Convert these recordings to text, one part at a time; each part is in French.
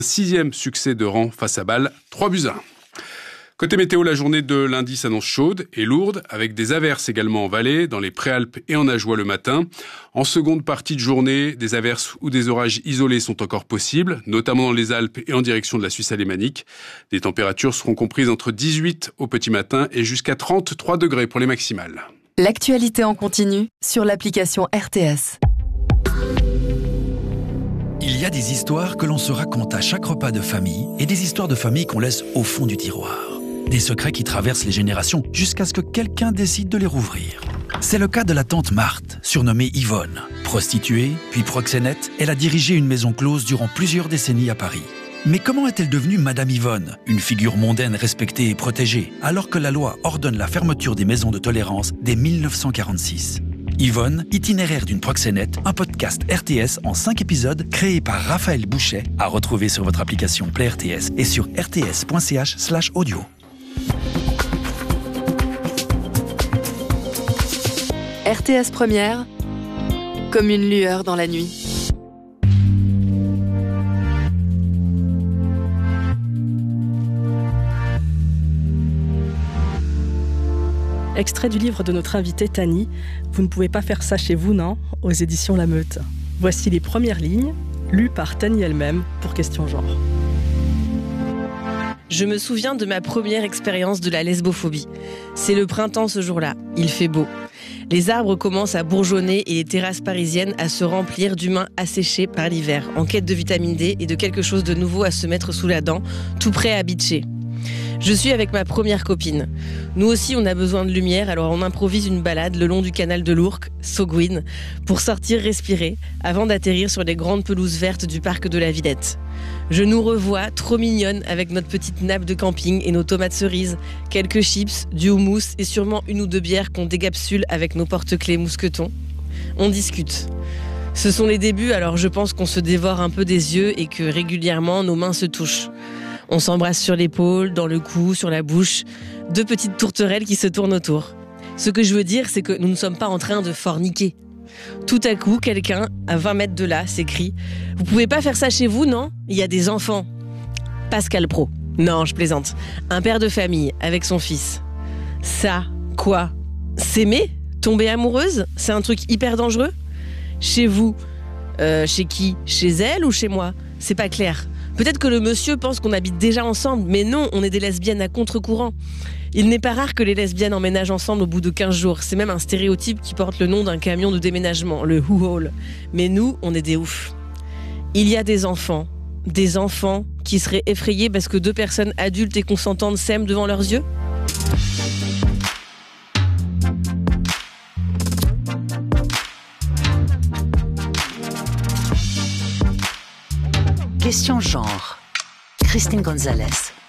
6e succès de rang face à Bâle, 3-1. Côté météo, la journée de lundi s'annonce chaude et lourde, avec des averses également en vallée, dans les Préalpes et en Ajoie le matin. En seconde partie de journée, des averses ou des orages isolés sont encore possibles, notamment dans les Alpes et en direction de la Suisse alémanique. Les températures seront comprises entre 18 au petit matin et jusqu'à 33 degrés pour les maximales. L'actualité en continu sur l'application RTS. Il y a des histoires que l'on se raconte à chaque repas de famille et des histoires de famille qu'on laisse au fond du tiroir. Des secrets qui traversent les générations jusqu'à ce que quelqu'un décide de les rouvrir. C'est le cas de la tante Marthe, surnommée Yvonne. Prostituée, puis proxénète, elle a dirigé une maison close durant plusieurs décennies à Paris. Mais comment est-elle devenue Madame Yvonne, une figure mondaine respectée et protégée, alors que la loi ordonne la fermeture des maisons de tolérance dès 1946 ? Yvonne, itinéraire d'une proxénète, un podcast RTS en 5 épisodes créé par Raphaël Bouchet, à retrouver sur votre application Play RTS et sur rts.ch/audio. RTS Première, comme une lueur dans la nuit. Extrait du livre de notre invitée Tani, « Vous ne pouvez pas faire ça chez vous, non ?» aux éditions La Meute. Voici les premières lignes, lues par Tani elle-même pour Question Genre. Je me souviens de ma première expérience de la lesbophobie. C'est le printemps ce jour-là, il fait beau. Les arbres commencent à bourgeonner et les terrasses parisiennes à se remplir d'humains asséchés par l'hiver, en quête de vitamine D et de quelque chose de nouveau à se mettre sous la dent, tout prêt à bitcher. Je suis avec ma première copine. Nous aussi, on a besoin de lumière, alors on improvise une balade le long du canal de l'Ourcq, Sauguin, pour sortir respirer, avant d'atterrir sur les grandes pelouses vertes du parc de la Villette. Je nous revois, trop mignonnes, avec notre petite nappe de camping et nos tomates cerises, quelques chips, du houmous et sûrement une ou deux bières qu'on décapsule avec nos porte-clés mousquetons. On discute. Ce sont les débuts, alors je pense qu'on se dévore un peu des yeux et que régulièrement nos mains se touchent. On s'embrasse sur l'épaule, dans le cou, sur la bouche. 2 petites tourterelles qui se tournent autour. Ce que je veux dire, c'est que nous ne sommes pas en train de forniquer. Tout à coup, quelqu'un, à 20 mètres de là, s'écrie « Vous pouvez pas faire ça chez vous, non ? Il y a des enfants. » Pascal Pro. Non, je plaisante. Un père de famille, avec son fils. Ça, quoi ? S'aimer ? Tomber amoureuse ? C'est un truc hyper dangereux ? Chez vous ? Chez qui ? Chez elle ou chez moi ? C'est pas clair. Peut-être que le monsieur pense qu'on habite déjà ensemble, mais non, on est des lesbiennes à contre-courant. Il n'est pas rare que les lesbiennes emménagent ensemble au bout de 15 jours. C'est même un stéréotype qui porte le nom d'un camion de déménagement, le U-Haul. Mais nous, on est des oufs. Il y a des enfants qui seraient effrayés parce que 2 personnes adultes et consentantes s'aiment devant leurs yeux ? Question genre. Christine Gonzalez.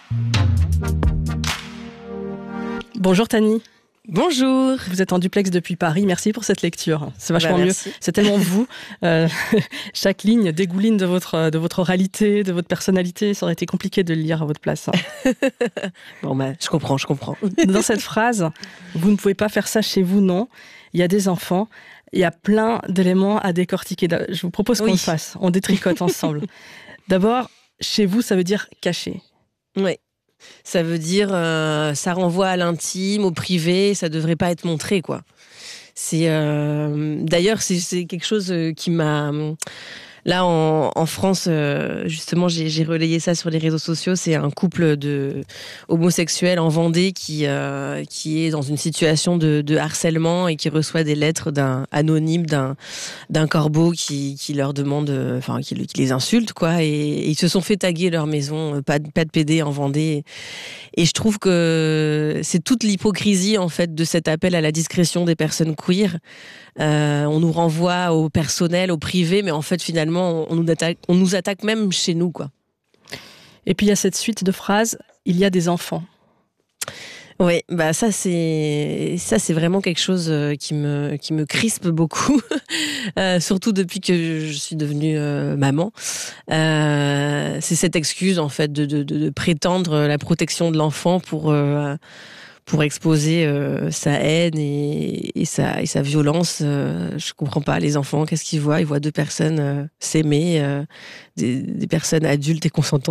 Bonjour Tani. Bonjour. Vous êtes en duplex depuis Paris, merci pour cette lecture. C'est vachement mieux, c'est tellement vous. Chaque ligne dégouline de votre oralité, de votre personnalité. Ça aurait été compliqué de le lire à votre place. Bon je comprends. Dans cette phrase, vous ne pouvez pas faire ça chez vous, non. Il y a des enfants. Il y a plein d'éléments à décortiquer. Je vous propose qu'on le fasse. On détricote ensemble. D'abord, chez vous, ça veut dire caché. Oui. Ça veut dire, ça renvoie à l'intime, au privé, ça devrait pas être montré, quoi. D'ailleurs, c'est quelque chose qui m'a... Là, en France, justement, j'ai relayé ça sur les réseaux sociaux. C'est un couple de homosexuels en Vendée qui est dans une situation de harcèlement et qui reçoit des lettres anonymes d'un corbeau qui leur demande, qui les insulte, quoi. Et ils se sont fait taguer leur maison, pas de PD en Vendée. Et je trouve que c'est toute l'hypocrisie, en fait, de cet appel à la discrétion des personnes queer. On nous renvoie au personnel, au privé, mais en fait, finalement, on nous attaque même chez nous, quoi. Et puis, il y a cette suite de phrases, il y a des enfants. Oui, ça c'est vraiment quelque chose qui me crispe beaucoup, surtout depuis que je suis devenue maman. C'est cette excuse, en fait, de prétendre la protection de l'enfant pour pour exposer sa haine et sa violence. Je comprends pas, les enfants, qu'est-ce qu'ils voient? Ils voient deux personnes s'aimer, des personnes adultes et consentantes.